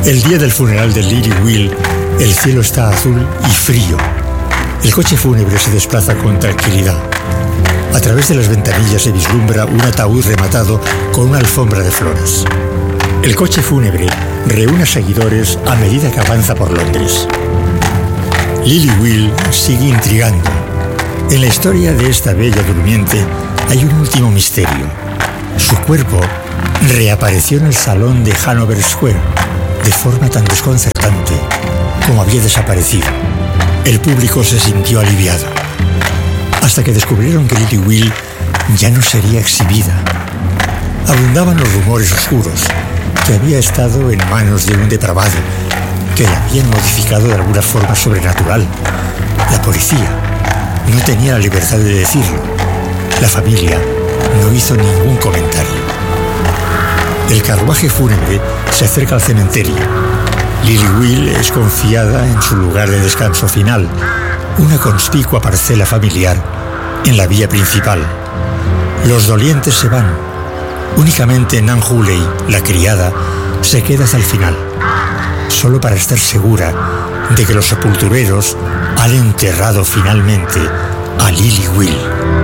El día del funeral de Lily Will, el cielo está azul y frío. El coche fúnebre se desplaza con tranquilidad. A través de las ventanillas se vislumbra un ataúd rematado con una alfombra de flores. El coche fúnebre reúne seguidores a medida que avanza por Londres. Lily Will sigue intrigando. En la historia de esta bella durmiente hay un último misterio. Su cuerpo reapareció en el salón de Hanover Square de forma tan desconcertante como había desaparecido. El público se sintió aliviado, hasta que descubrieron que Lily Will ya no sería exhibida. Abundaban los rumores oscuros que había estado en manos de un depravado, que la habían modificado de alguna forma sobrenatural. La policía no tenía la libertad de decirlo. La familia no hizo ningún comentario. El carruaje fúnebre se acerca al cementerio. Lily Will es confiada en su lugar de descanso final, una conspicua parcela familiar en la vía principal. Los dolientes se van. Únicamente Nan Hooley, la criada, se queda hasta el final, solo para estar segura de que los sepultureros han enterrado finalmente a Lily Will.